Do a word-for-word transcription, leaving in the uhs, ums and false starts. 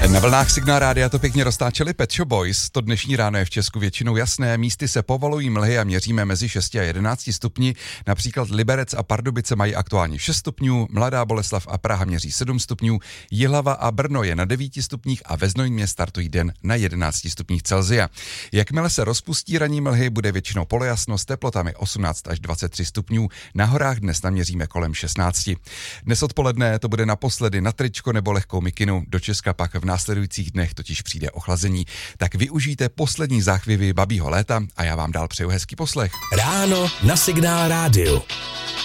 Na vlnách Signál rádia to pěkně roztáčeli Pet Shop Boys. To dnešní ráno je v Česku většinou jasné. Místy se povolují mlhy a měříme mezi šesti a jedenácti stupni. Například Liberec a Pardubice mají aktuálně šest stupňů, Mladá Boleslav a Praha měří sedm stupňů, Jihlava a Brno je na devíti stupních a ve Znojmě startují den na jedenácti stupních Celsia. Jakmile se rozpustí ranní mlhy, bude většinou polojasno s teplotami osmnáct až dvacet tři stupňů. Na horách dnes naměříme kolem šestnácti. Dnes odpoledne to bude naposledy na tričko nebo lehkou mikinu. Do Česka pak v následujících dnech totiž přijde ochlazení. Tak využijte poslední záchvěvy babího léta a já vám dál přeju hezký poslech. Ráno na Signál rádiu.